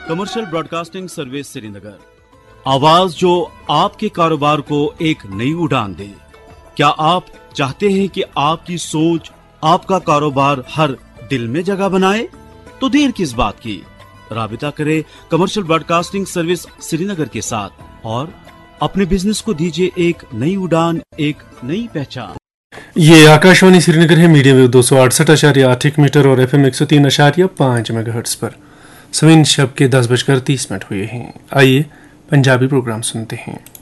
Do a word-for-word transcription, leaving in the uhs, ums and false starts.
Commercial broadcasting service Srinagar, आवाज जो आपके कारोबार को एक नई उड़ान दे। क्या आप चाहते हैं कि आपकी सोच आपका कारोबार हर दिल में जगह बनाए? तो देर किस बात की, राबिता करें कमर्शियल ब्रॉडकास्टिंग सर्विस श्रीनगर के साथ और अपने बिजनेस को दीजिए एक नई उड़ान, एक नई पहचान। ये आकाशवाणी श्रीनगर है। मीडियम वेव दो सौ अड़सठ आशार्य आठ एक मीटर और एफ एम एक सौ तीन आशार्य पाँच मेगाहर्ट्ज पर सविन शब के दस बजकर तीस मिनट हुए हैं। आइए पंजाबी प्रोग्राम सुनते हैं।